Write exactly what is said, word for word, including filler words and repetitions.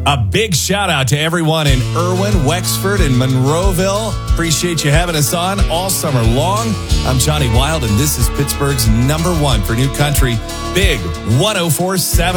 A big shout out to everyone in Irwin, Wexford, and Monroeville. Appreciate you having us on all summer long. I'm Johnny Wild, and this is Pittsburgh's number one for new country, Big one oh four point seven.